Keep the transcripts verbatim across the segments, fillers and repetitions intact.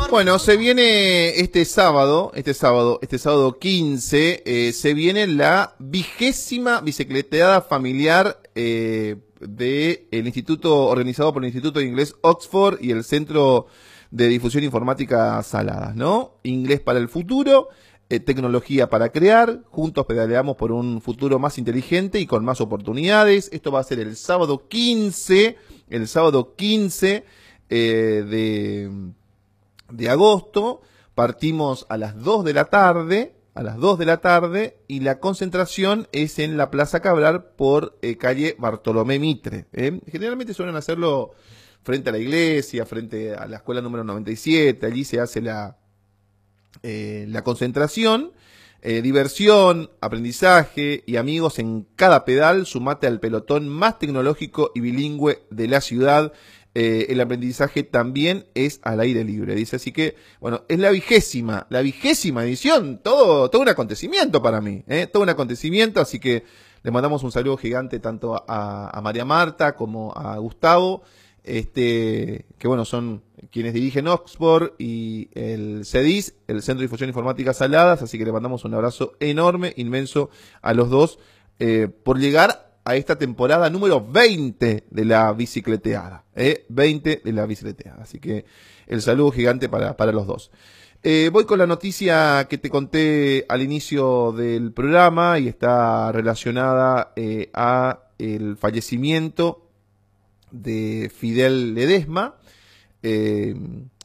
Bueno, se viene este sábado, este sábado, este sábado quince, eh, se viene la vigésima bicicleteada familiar eh, del instituto, organizado por el Instituto de Inglés Oxford y el Centro de Difusión Informática Saladas, ¿no? Inglés para el futuro, eh, tecnología para crear, juntos pedaleamos por un futuro más inteligente y con más oportunidades. Esto va a ser el sábado quince, el sábado quince eh, de... de agosto. Partimos a las dos de la tarde, a las dos de la tarde, y la concentración es en la Plaza Cabral por eh, calle Bartolomé Mitre. ¿eh? Generalmente suelen hacerlo frente a la iglesia, frente a la escuela número noventa y siete, allí se hace la, eh, la concentración. Eh, diversión, aprendizaje y amigos en cada pedal. Sumate al pelotón más tecnológico y bilingüe de la ciudad. Eh, el aprendizaje también es al aire libre, dice. Así que, bueno, es la vigésima, la vigésima edición, todo, todo un acontecimiento para mí, ¿eh? todo un acontecimiento, así que le mandamos un saludo gigante tanto a, a María Marta como a Gustavo, este, que bueno, son quienes dirigen Oxford y el CEDIS, el Centro de Difusión Informática Saladas, así que le mandamos un abrazo enorme, inmenso a los dos, eh, por llegar a esta temporada número veinte de la bicicleteada, ¿eh? veinte de la bicicleteada, así que el saludo gigante para, para los dos. Eh, voy con la noticia que te conté al inicio del programa y está relacionada eh, a el fallecimiento de Fidel Ledesma. Eh,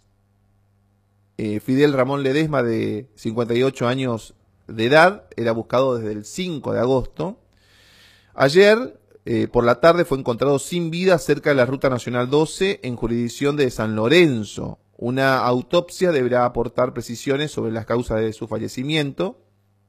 eh, Fidel Ramón Ledesma, de cincuenta y ocho años de edad, era buscado desde el cinco de agosto. Ayer, eh, por la tarde, fue encontrado sin vida cerca de la Ruta Nacional doce en jurisdicción de San Lorenzo. Una autopsia deberá aportar precisiones sobre las causas de su fallecimiento.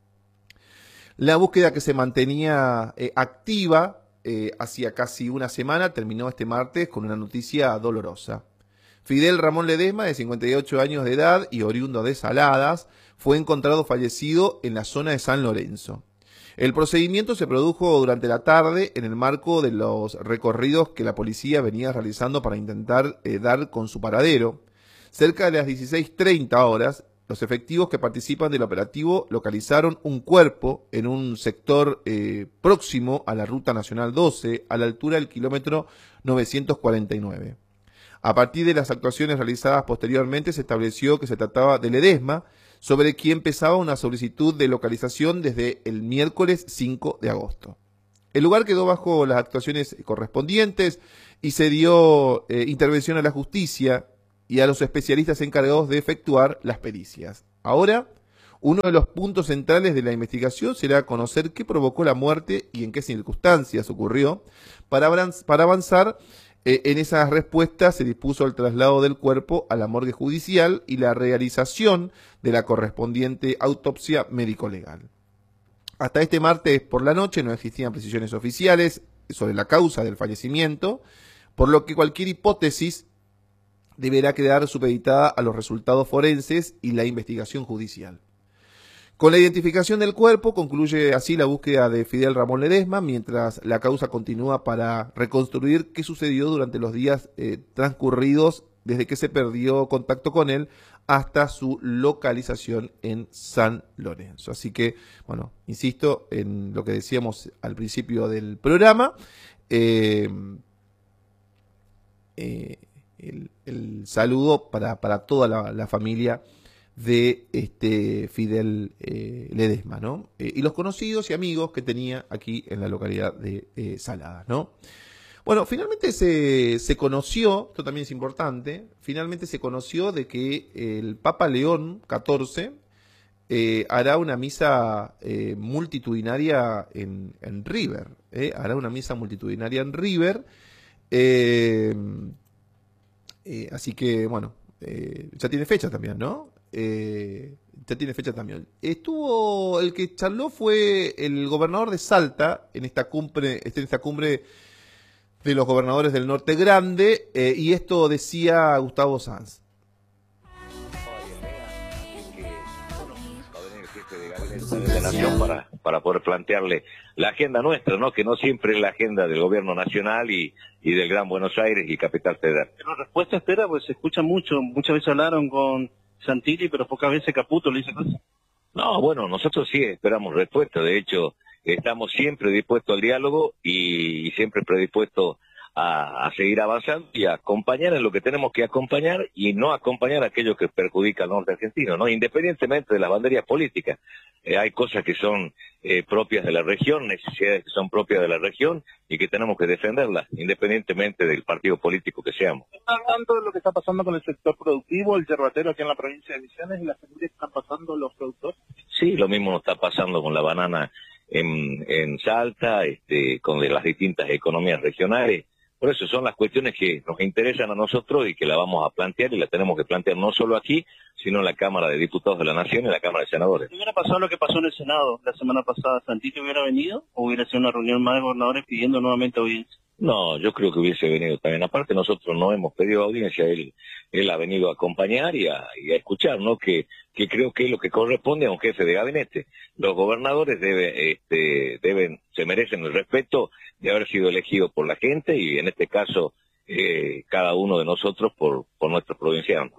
La búsqueda, que se mantenía eh, activa eh, hacía casi una semana, terminó este martes con una noticia dolorosa. Fidel Ramón Ledesma, de cincuenta y ocho años de edad y oriundo de Saladas, fue encontrado fallecido en la zona de San Lorenzo. El procedimiento se produjo durante la tarde en el marco de los recorridos que la policía venía realizando para intentar eh, dar con su paradero. Cerca de las dieciséis treinta horas, los efectivos que participan del operativo localizaron un cuerpo en un sector eh, próximo a la Ruta Nacional doce, a la altura del kilómetro novecientos cuarenta y nueve. A partir de las actuaciones realizadas posteriormente, se estableció que se trataba de Ledesma, sobre quien pesaba una solicitud de localización desde el miércoles cinco de agosto. El lugar quedó bajo las actuaciones correspondientes y se dio eh, intervención a la justicia y a los especialistas encargados de efectuar las pericias. Ahora, uno de los puntos centrales de la investigación será conocer qué provocó la muerte y en qué circunstancias ocurrió. Para avanzar Eh, en esas respuestas se dispuso el traslado del cuerpo a la morgue judicial y la realización de la correspondiente autopsia médico-legal. Hasta este martes por la noche no existían precisiones oficiales sobre la causa del fallecimiento, por lo que cualquier hipótesis deberá quedar supeditada a los resultados forenses y la investigación judicial. Con la identificación del cuerpo concluye así la búsqueda de Fidel Ramón Ledesma, mientras la causa continúa para reconstruir qué sucedió durante los días eh, transcurridos desde que se perdió contacto con él hasta su localización en San Lorenzo. Así que, bueno, insisto en lo que decíamos al principio del programa, eh, eh, el, el saludo para, para toda la, la familia de este Fidel eh, Ledesma, ¿no? Eh, y los conocidos y amigos que tenía aquí en la localidad de eh, Saladas, ¿no? Bueno, finalmente se, se conoció, esto también es importante, finalmente se conoció de que el Papa León catorce eh, hará una misa eh, multitudinaria en, en River, ¿eh? hará una misa multitudinaria en River, eh, eh, así que, bueno, eh, ya tiene fecha también, ¿no? Eh, ya tiene fecha también. Estuvo, el que charló fue el gobernador de Salta en esta cumbre, en esta cumbre de los gobernadores del Norte Grande, eh, y esto decía Gustavo Sanz. De Nación para, para poder plantearle la agenda nuestra, ¿no? Que no siempre es la agenda del gobierno nacional y, y del Gran Buenos Aires y Capital Federal. Pero respuesta espera, pues se escucha mucho, muchas veces hablaron con Santilli, pero pocas veces Caputo le dice cosas. No, bueno, nosotros sí esperamos respuesta. De hecho, estamos siempre dispuestos al diálogo y, y siempre predispuestos a, a seguir avanzando y a acompañar en lo que tenemos que acompañar y no acompañar a aquellos que perjudican al norte argentino, ¿no? Independientemente de las banderas políticas. Eh, hay cosas que son eh, propias de la región, necesidades que son propias de la región y que tenemos que defenderlas, independientemente del partido político que seamos. ¿Están hablando de lo que está pasando con el sector productivo, el yerbatero aquí en la provincia de Misiones y las familias que están pasando los productores? Sí, lo mismo nos está pasando con la banana en, en Salta, este, con las distintas economías regionales. Por eso son las cuestiones que nos interesan a nosotros y que la vamos a plantear y la tenemos que plantear no solo aquí, sino en la Cámara de Diputados de la Nación y en la Cámara de Senadores. Si hubiera pasado lo que pasó en el Senado la semana pasada, ¿Santilli hubiera venido o hubiera sido una reunión más de gobernadores pidiendo nuevamente audiencia? No, yo creo que hubiese venido también. Aparte nosotros no hemos pedido audiencia, él él ha venido a acompañar y a, y a escuchar, ¿no? Que, que creo que es lo que corresponde a un jefe de gabinete. Los gobernadores debe, este, deben, se merecen el respeto de haber sido elegidos por la gente y en este caso eh, cada uno de nosotros por, por nuestros provincianos.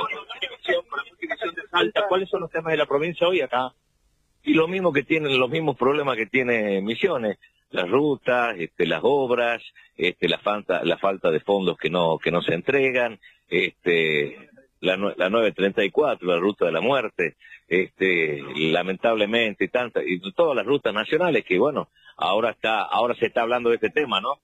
¿Cuáles son los temas de la provincia hoy acá? Y lo mismo que tienen, los mismos problemas que tiene Misiones. Las rutas, este, las obras, este, la falta, la falta de fondos que no, que no se entregan, este, la, la nueve treinta y cuatro, la ruta de la muerte, este, lamentablemente y tantas, y todas las rutas nacionales que bueno, ahora está, ahora se está hablando de este tema, ¿no?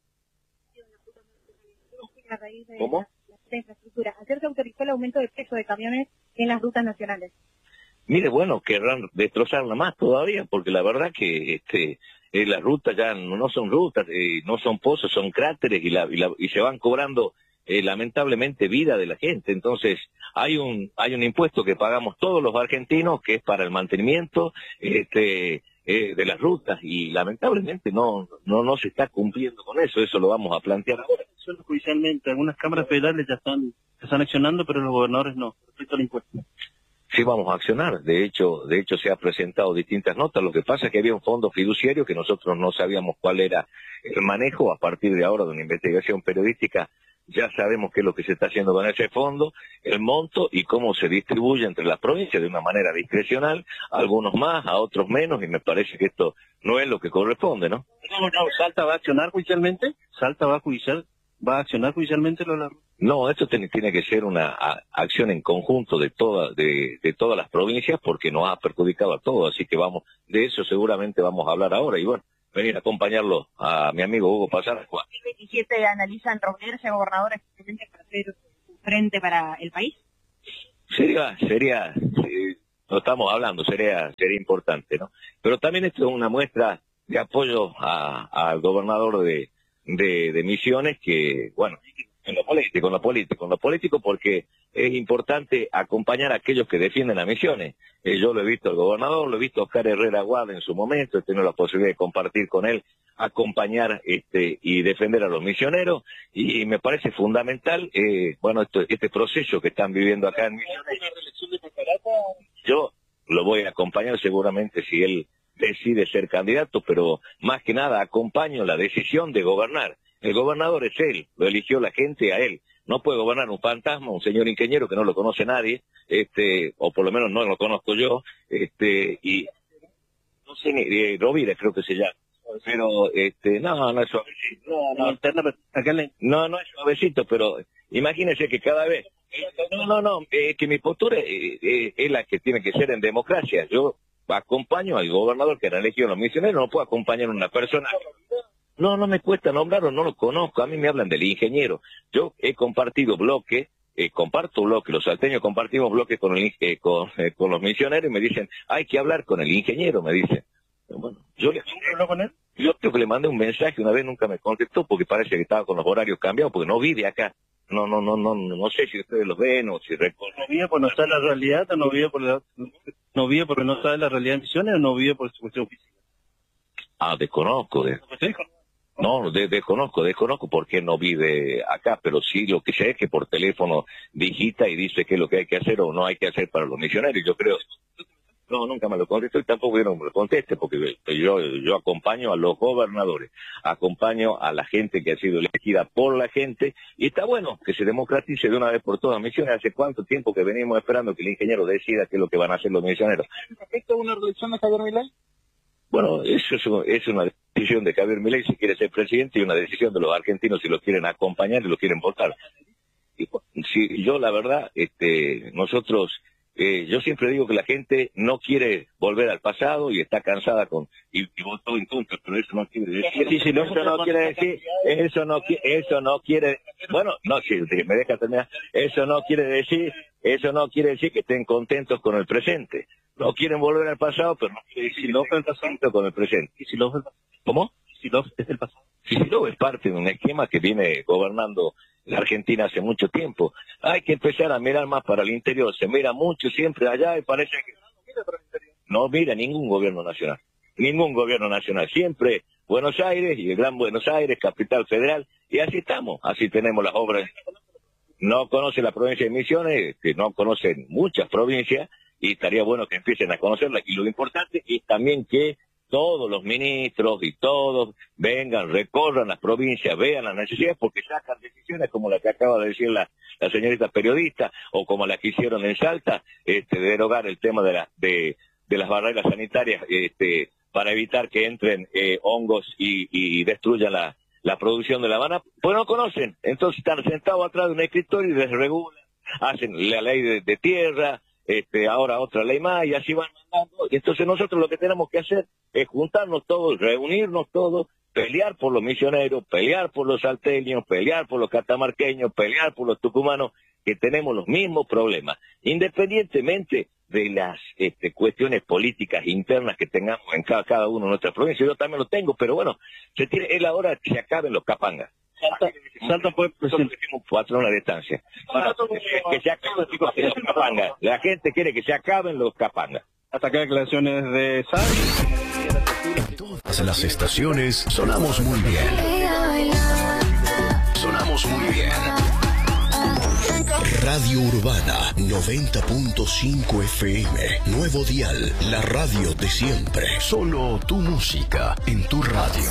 ¿Cómo? De infraestructura. Ayer se autorizó el aumento de peso de camiones en las rutas nacionales. Mire, bueno, querrán destrozarla más todavía, porque la verdad que este eh, las rutas ya no son rutas, eh, no son pozos, son cráteres y, la, y, la, y se van cobrando eh, lamentablemente vida de la gente. Entonces hay un hay un impuesto que pagamos todos los argentinos que es para el mantenimiento este eh, de las rutas y lamentablemente no no no se está cumpliendo con eso. Eso lo vamos a plantear ahora. Solo judicialmente, algunas cámaras federales ya están, están accionando, pero los gobernadores no, respecto al impuesto. Sí, vamos a accionar. De hecho, de hecho se ha presentado distintas notas. Lo que pasa es que había un fondo fiduciario que nosotros no sabíamos cuál era el manejo. A partir de ahora de una investigación periodística ya sabemos qué es lo que se está haciendo con ese fondo, el monto y cómo se distribuye entre las provincias de una manera discrecional, a algunos más, a otros menos, y me parece que esto no es lo que corresponde, ¿no? No, no, ¿Salta va a accionar judicialmente? ¿Salta va a judicial? ¿Va a accionar judicialmente lo de la... No, esto tiene, tiene que ser una a, acción en conjunto de, toda, de, de todas las provincias porque nos ha perjudicado a todos, así que vamos, de eso seguramente vamos a hablar ahora y bueno, venir a acompañarlo a mi amigo Hugo Pasar. ¿El veintisiete analizan reunirse gobernadores para hacer un frente para el país? Sería, sería, eh, no estamos hablando, sería, sería importante, ¿no? Pero también esto es una muestra de apoyo a, al gobernador de, de, de Misiones que, bueno, en lo político, en lo político, en lo político porque es importante acompañar a aquellos que defienden a Misiones. Eh, yo lo he visto al gobernador, lo he visto a Oscar Herrera Aguada en su momento, he tenido la posibilidad de compartir con él, acompañar este y defender a los misioneros y me parece fundamental, eh, bueno, esto, este proceso que están viviendo acá en Misiones. Yo lo voy a acompañar seguramente si él decide ser candidato, pero más que nada acompaño la decisión de gobernar. El gobernador es él, lo eligió la gente a él. No puede gobernar un fantasma, un señor ingeniero que no lo conoce nadie, este, o por lo menos no lo conozco yo, este, y no sé, eh, Rovira creo que se llama. Pero, este, no, no es suavecito. No, no, no, no, no es suavecito, pero imagínese que cada vez... No, no, no, eh, que mi postura eh, eh, es la que tiene que ser en democracia. Yo acompaño al gobernador que era elegido los misioneros, no puedo acompañar a una persona... No, no me cuesta nombrarlo, no lo conozco, a mí me hablan del ingeniero. Yo he compartido bloque, eh, comparto bloque, los salteños compartimos bloque con, el, eh, con, eh, con los misioneros y me dicen, hay que hablar con el ingeniero, me dicen. Bueno, yo le habló con él. Yo creo que le mandé un mensaje una vez, nunca me contestó porque parece que estaba con los horarios cambiados, porque no vive acá. No, no, no, no, no sé si ustedes lo ven o si recuerdan. ¿No vive porque no está en la realidad o no vive por la, no vive porque no sabe la realidad de Misiones o no vive por su cuestión física? Ah, desconozco. De... No, de, desconozco, desconozco por qué no vive acá, pero sí lo que sé es que por teléfono digita y dice qué es lo que hay que hacer o no hay que hacer para los misioneros. Yo creo, No, nunca me lo contestó y tampoco quiero que me lo conteste, porque yo, yo acompaño a los gobernadores, acompaño a la gente que ha sido elegida por la gente, y está bueno que se democratice de una vez por todas Misiones. ¿Hace cuánto tiempo que venimos esperando que el ingeniero decida qué es lo que van a hacer los misioneros? ¿Esto es una reelección de Javier Milei? Bueno, eso es, es una decisión de Javier Milei si quiere ser presidente, y una decisión de los argentinos si lo quieren acompañar y lo quieren votar. Y, si, yo la verdad, este, nosotros... Eh, yo siempre digo que la gente no quiere volver al pasado y está cansada con y, y votó en contra, pero eso no quiere decir, sí, sí, no, eso no quiere decir, eso no eso no quiere, bueno, no, si me deja terminar, eso no quiere decir, eso no quiere decir que estén contentos con el presente. No quieren volver al pasado, pero no quiere decir que estén contentos con el presente. ¿Y si lo ¿Cómo? Si lo es el pasado. Si lo es parte de un esquema que viene gobernando la Argentina hace mucho tiempo. Hay que empezar a mirar más para el interior. Se mira mucho siempre allá y parece que no mira ningún gobierno nacional. Ningún gobierno nacional. Siempre Buenos Aires y el Gran Buenos Aires, capital federal. Y así estamos. Así tenemos las obras. No conoce la provincia de Misiones, que no conocen muchas provincias, y estaría bueno que empiecen a conocerla. Y lo importante es también que todos los ministros y todos vengan, recorran las provincias, vean las necesidades, porque sacan decisiones como la que acaba de decir la, la señorita periodista, o como la que hicieron en Salta, este, de derogar el tema de, la, de, de las barreras sanitarias, este, para evitar que entren eh, hongos y, y destruyan la, la producción de La Habana. Pues no conocen, entonces están sentados atrás de un escritorio y desregulan, hacen la ley de, de tierra, este, ahora otra ley más, y así van mandando. Y entonces nosotros lo que tenemos que hacer es juntarnos todos, reunirnos todos, pelear por los misioneros, pelear por los salteños, pelear por los catamarqueños, pelear por los tucumanos, que tenemos los mismos problemas, independientemente de las este, cuestiones políticas internas que tengamos en cada, cada uno de nuestras provincias. Yo también lo tengo, pero bueno, se tiene, es la hora que se acaben los capangas. Salta, Salta puede presentar cuatro horas de distancia. Bueno, que se acaben los capangas. La gente quiere que se acaben los capangas. Hasta acá declaraciones de Sal. En todas las estaciones sonamos muy bien. Sonamos muy bien. Radio Urbana noventa punto cinco F M. Nuevo dial, la radio de siempre. Solo tu música en tu radio.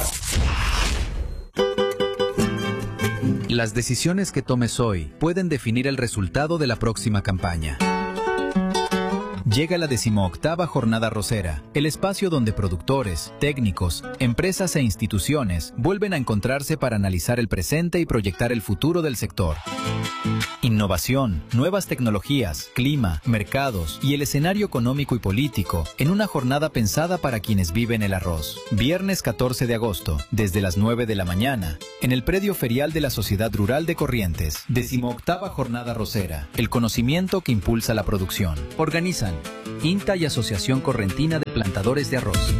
Las decisiones que tomes hoy pueden definir el resultado de la próxima campaña. Llega la decimoctava Jornada Arrocera, el espacio donde productores, técnicos, empresas e instituciones vuelven a encontrarse para analizar el presente y proyectar el futuro del sector. Innovación, nuevas tecnologías, clima, mercados y el escenario económico y político en una jornada pensada para quienes viven el arroz. Viernes catorce de agosto, desde las nueve de la mañana, en el predio ferial de la Sociedad Rural de Corrientes. Decimoctava Jornada Arrocera, el conocimiento que impulsa la producción. Organizan INTA y Asociación Correntina de Plantadores de Arroz.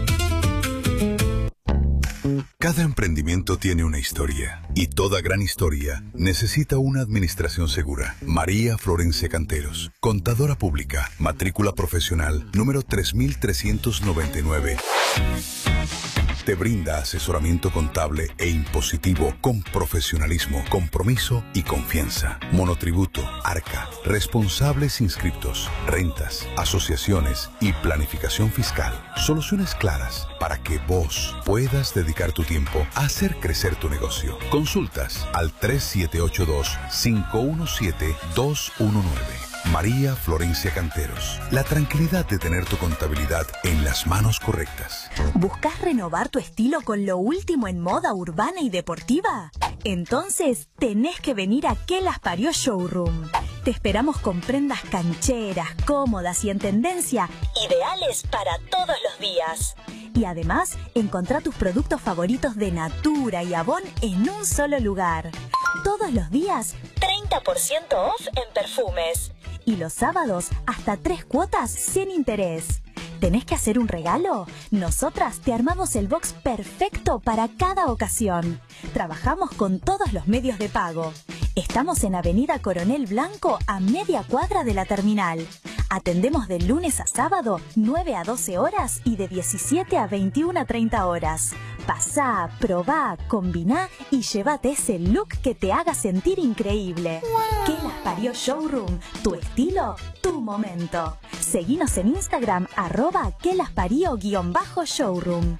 Cada emprendimiento tiene una historia, y toda gran historia necesita una administración segura. María Florencia Canteros, contadora pública, matrícula profesional número tres mil trescientos noventa y nueve. Te brinda asesoramiento contable e impositivo con profesionalismo, compromiso y confianza. Monotributo, Arca, responsables inscriptos, rentas, asociaciones y planificación fiscal. Soluciones claras para que vos puedas dedicar tu tiempo a hacer crecer tu negocio. Consultas al tres siete ocho dos, cinco uno siete, dos uno nueve. María Florencia Canteros. La tranquilidad de tener tu contabilidad en las manos correctas. ¿Buscas renovar tu estilo con lo último en moda urbana y deportiva? Entonces tenés que venir a Que Las Parió Showroom. Te esperamos con prendas cancheras, cómodas y en tendencia, ideales para todos los días. Y además, encontrá tus productos favoritos de Natura y Avon en un solo lugar. Todos los días, treinta por ciento off en perfumes. Y los sábados, hasta tres cuotas sin interés. ¿Tenés que hacer un regalo? Nosotras te armamos el box perfecto para cada ocasión. Trabajamos con todos los medios de pago. Estamos en Avenida Coronel Blanco, a media cuadra de la terminal. Atendemos de lunes a sábado, nueve a doce horas y de diecisiete a veintiuna a treinta horas. Pasá, probá, combiná y llévate ese look que te haga sentir increíble. Wow. ¿Qué las parió Showroom? Tu estilo, tu momento. Seguinos en Instagram, arroba que las parió guión bajo showroom.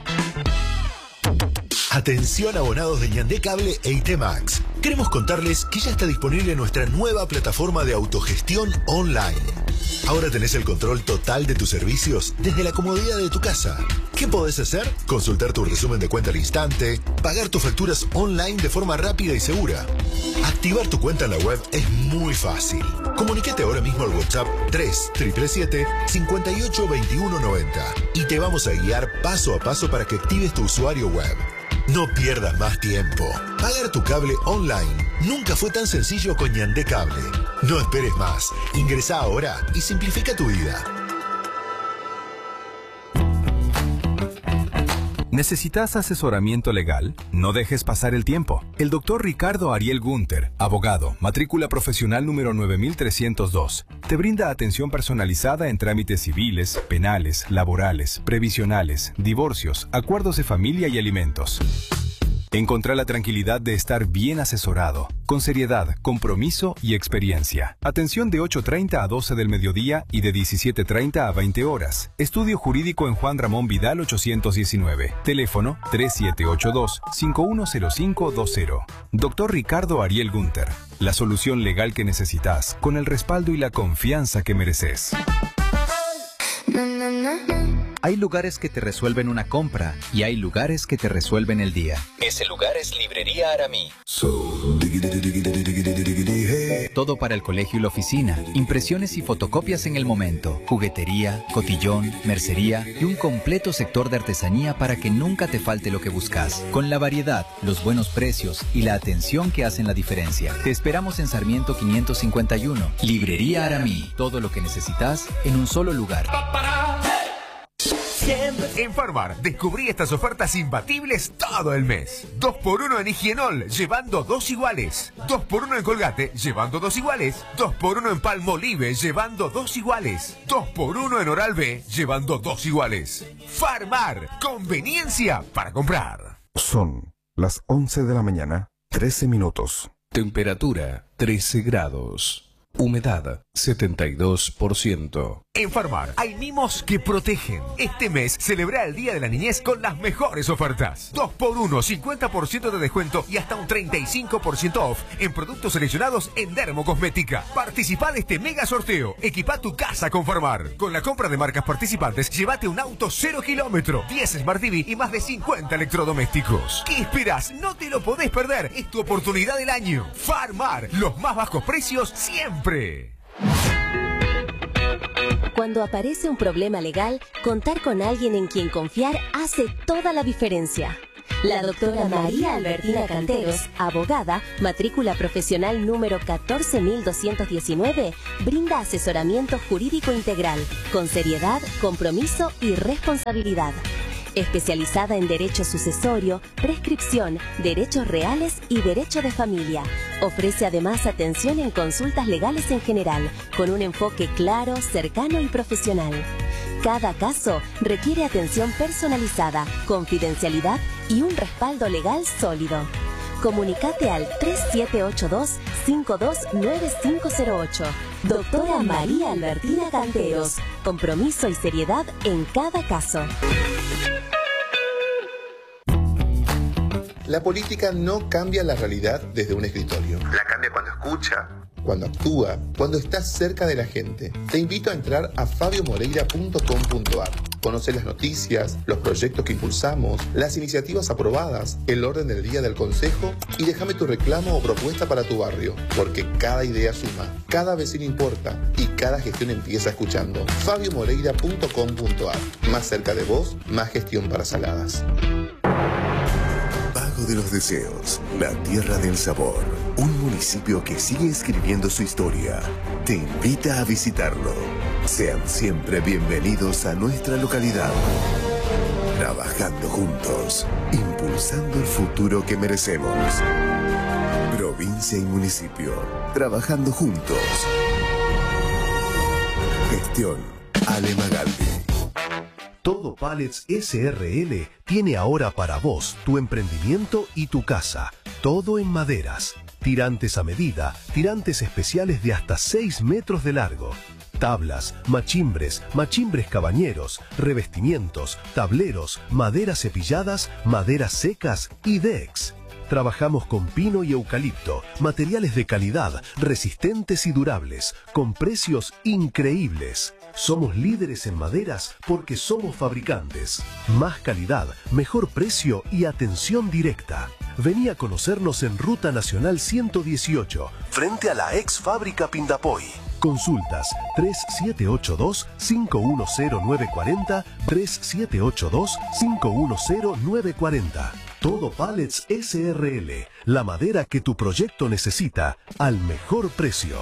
Atención abonados de Ñandé Cable e I T Max. Queremos contarles que ya está disponible nuestra nueva plataforma de autogestión online. Ahora tenés el control total de tus servicios desde la comodidad de tu casa. ¿Qué podés hacer? Consultar tu resumen de cuenta al instante, pagar tus facturas online de forma rápida y segura. Activar tu cuenta en la web es muy fácil. Comunícate ahora mismo al WhatsApp tres siete siete, cinco ocho dos uno nueve cero y te vamos a guiar paso a paso para que actives tu usuario web. No pierdas más tiempo. Pagar tu cable online nunca fue tan sencillo con Ñandé Cable. No esperes más. Ingresá ahora y simplifica tu vida. ¿Necesitas asesoramiento legal? No dejes pasar el tiempo. El doctor Ricardo Ariel Gunter, abogado, matrícula profesional número nueve mil trescientos dos, te brinda atención personalizada en trámites civiles, penales, laborales, previsionales, divorcios, acuerdos de familia y alimentos. Encontrá la tranquilidad de estar bien asesorado, con seriedad, compromiso y experiencia. Atención de ocho treinta a doce del mediodía y de diecisiete treinta a veinte horas. Estudio jurídico en Juan Ramón Vidal ochocientos diecinueve. Teléfono tres siete ocho dos, cinco uno cero cinco dos cero. Doctor Ricardo Ariel Gunter. La solución legal que necesitas, con el respaldo y la confianza que mereces. Hay lugares que te resuelven una compra y hay lugares que te resuelven el día. Ese lugar es Librería Aramí. Todo para el colegio y la oficina. Impresiones y fotocopias en el momento. Juguetería, cotillón, mercería y un completo sector de artesanía para que nunca te falte lo que buscas. Con la variedad, los buenos precios y la atención que hacen la diferencia. Te esperamos en Sarmiento quinientos cincuenta y uno. Librería Aramí. Todo lo que necesitas en un solo lugar. En Farmar descubrí estas ofertas imbatibles todo el mes. dos por uno en Higienol, llevando dos iguales. dos por uno en Colgate, llevando dos iguales. dos por uno en Palmolive, llevando dos iguales. dos por uno en Oral-B, llevando dos iguales. Farmar, conveniencia para comprar. Son las once de la mañana, trece minutos. Temperatura trece grados. Humedad setenta y dos por ciento. En Farmar hay mimos que protegen. Este mes celebra el Día de la Niñez con las mejores ofertas. dos por uno, cincuenta por ciento de descuento y hasta un treinta y cinco por ciento off en productos seleccionados en Dermocosmética. Participa de este mega sorteo. Equipa tu casa con Farmar. Con la compra de marcas participantes, llévate un auto cero kilómetro, diez Smart T V y más de cincuenta electrodomésticos. ¿Qué esperas? No te lo podés perder. Es tu oportunidad del año. Farmar, los más bajos precios siempre. Cuando aparece un problema legal, contar con alguien en quien confiar hace toda la diferencia. La doctora María Albertina Canteros, abogada, matrícula profesional número catorce mil doscientos diecinueve, brinda asesoramiento jurídico integral, con seriedad, compromiso y responsabilidad. Especializada en derecho sucesorio, prescripción, derechos reales y derecho de familia. Ofrece además atención en consultas legales en general, con un enfoque claro, cercano y profesional. Cada caso requiere atención personalizada, confidencialidad y un respaldo legal sólido. Comunicate al tres siete ocho dos, cinco dos nueve cinco cero ocho. Doctora María Albertina Canteros. Compromiso y seriedad en cada caso. La política no cambia la realidad desde un escritorio. La cambia cuando escucha, cuando actúa, cuando está cerca de la gente. Te invito a entrar a fabio moreira punto com punto ar. Conoce las noticias, los proyectos que impulsamos, las iniciativas aprobadas, el orden del día del consejo y déjame tu reclamo o propuesta para tu barrio, porque cada idea suma, cada vecino importa y cada gestión empieza escuchando. fabio moreira punto com punto ar. Más cerca de vos, más gestión para Saladas. Vago de los Deseos, la tierra del sabor, un municipio que sigue escribiendo su historia, te invita a visitarlo. Sean siempre bienvenidos a nuestra localidad. Trabajando juntos, impulsando el futuro que merecemos. Provincia y municipio, trabajando juntos. Autogestión Ale Magaldi. Todo Pallets S R L tiene ahora para vos tu emprendimiento y tu casa. Todo en maderas. Tirantes a medida, tirantes especiales de hasta seis metros de largo. Tablas, machimbres, machimbres cabañeros, revestimientos, tableros, maderas cepilladas, maderas secas y decks. Trabajamos con pino y eucalipto, materiales de calidad, resistentes y durables, con precios increíbles. Somos líderes en maderas porque somos fabricantes. Más calidad, mejor precio y atención directa. Vení a conocernos en Ruta Nacional ciento dieciocho, frente a la ex fábrica Pindapoy. Consultas tres siete ocho dos, cinco uno cero nueve cuatro cero, tres siete ocho dos, cinco uno cero nueve cuatro cero. Todo Pallets S R L, la madera que tu proyecto necesita al mejor precio.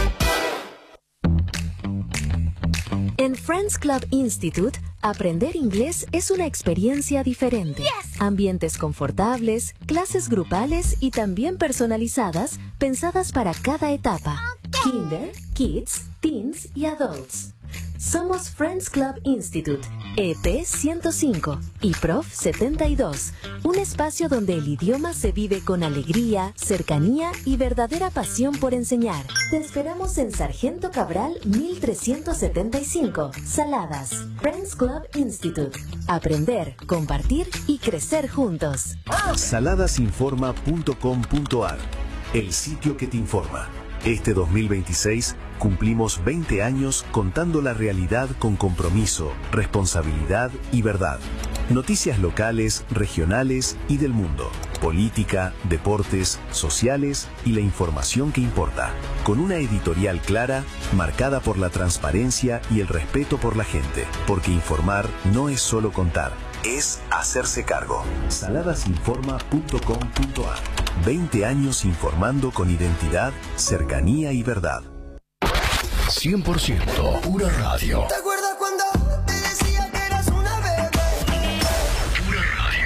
En Friends Club Institute, aprender inglés es una experiencia diferente. Yes. Ambientes confortables, clases grupales y también personalizadas, pensadas para cada etapa. Okay. Kinder, Kids, Teens y Adults. Somos Friends Club Institute, E P ciento cinco y Prof setenta y dos, un espacio donde el idioma se vive con alegría, cercanía y verdadera pasión por enseñar. Te esperamos en Sargento Cabral mil trescientos setenta y cinco, Saladas. Friends Club Institute. Aprender, compartir y crecer juntos. saladasinforma punto com punto ar, el sitio que te informa. Este dos mil veintiséis cumplimos veinte años contando la realidad con compromiso, responsabilidad y verdad. Noticias locales, regionales y del mundo. Política, deportes, sociales y la información que importa. Con una editorial clara, marcada por la transparencia y el respeto por la gente. Porque informar no es solo contar, es hacerse cargo. saladasinforma punto com punto ar. veinte años informando con identidad, cercanía y verdad. cien por ciento pura radio. ¿Te acuerdas cuando te decía que eras una bebé? Pura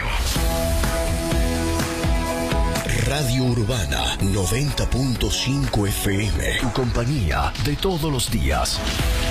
radio. Radio Urbana noventa punto cinco F M. Tu compañía de todos los días.